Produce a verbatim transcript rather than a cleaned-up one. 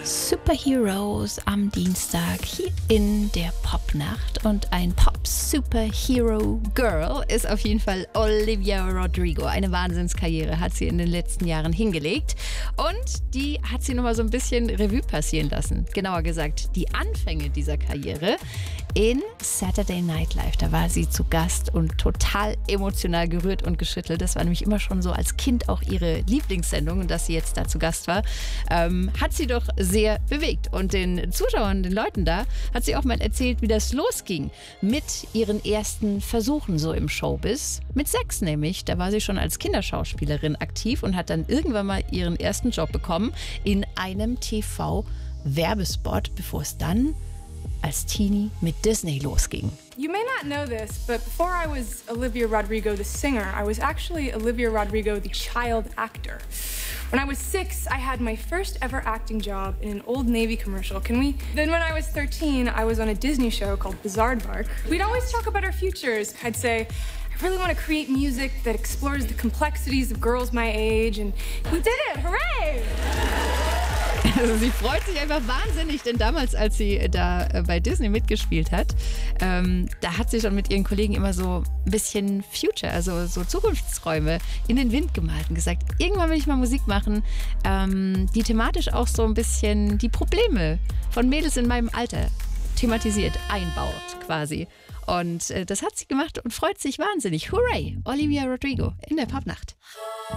Superheroes am Dienstag hier in der Popnacht. Und ein Pop-Superhero-Girl ist auf jeden Fall Olivia Rodrigo. Eine Wahnsinnskarriere hat sie in den letzten Jahren hingelegt. Und die hat sie nochmal so ein bisschen Revue passieren lassen. Genauer gesagt, die Anfänge dieser Karriere in Saturday Night Live. Da war sie zu Gast und total emotional gerührt und geschüttelt. Das war nämlich immer schon so als Kind auch ihre Lieblingssendung. Und dass sie jetzt da zu Gast war, ähm, hat sie doch sehr bewegt. Und den Zuschauern, den Leuten da, hat sie auch mal erzählt, wie das losging mit ihren ersten Versuchen so im Showbiz. Mit sechs nämlich. Da war sie schon als Kinderschauspielerin aktiv und hat dann irgendwann mal ihren ersten Job bekommen in einem T V-Werbespot, bevor es dann als Teenie mit Disney losging. You may not know this, but before I was Olivia Rodrigo, the singer, I was actually Olivia Rodrigo, the child actor. When I was six, I had my first ever acting job in an Old Navy commercial. Can we? Then when I was thirteen, I was on a Disney show called Bizaardvark. We'd always talk about our futures. I'd say, I really want to create music that explores the complexities of girls my age, and we did it, hooray! Also sie freut sich einfach wahnsinnig, denn damals, als sie da bei Disney mitgespielt hat, ähm, da hat sie schon mit ihren Kollegen immer so ein bisschen Future, also so Zukunftsträume in den Wind gemalt und gesagt, irgendwann will ich mal Musik machen, ähm, die thematisch auch so ein bisschen die Probleme von Mädels in meinem Alter thematisiert, einbaut quasi. Und äh, das hat sie gemacht und freut sich wahnsinnig. Hooray! Olivia Rodrigo in der Popnacht.